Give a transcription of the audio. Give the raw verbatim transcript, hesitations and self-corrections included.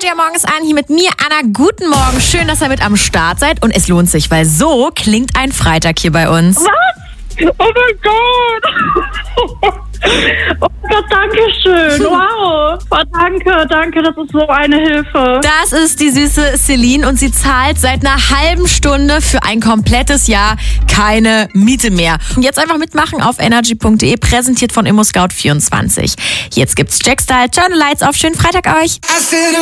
heute ja morgens an, hier mit mir, Anna. Guten Morgen, schön, dass ihr mit am Start seid. Und es lohnt sich, weil so klingt ein Freitag hier bei uns. Was? Oh mein Gott! Oh Gott, danke schön. Wow. Oh, danke, danke, das ist so eine Hilfe. Das ist die süße Celine und sie zahlt seit einer halben Stunde für ein komplettes Jahr keine Miete mehr. Und jetzt einfach mitmachen auf energy punkt de, präsentiert von ImmoScout vierundzwanzig. Jetzt gibt's Jack Style, Turn the Lights auf, schönen Freitag euch.